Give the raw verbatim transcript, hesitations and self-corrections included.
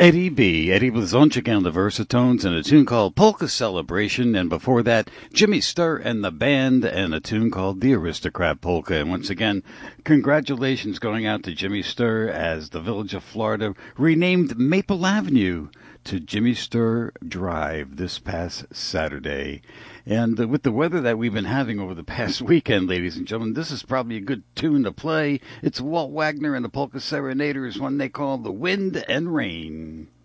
Eddie B. Eddie with his own chicken on the Versatones and a tune called Polka Celebration. And before that, Jimmy Sturr and the Band and a tune called The Aristocrat Polka. And once again, congratulations going out to Jimmy Sturr as the Village of Florida renamed Maple Avenue to Jimmy Sturr Drive this past Saturday. And uh, with the weather that we've been having over the past weekend, ladies and gentlemen, this is probably a good tune to play. It's Walt Wagner and the Polka Serenaders, one they call The Wind and Rain.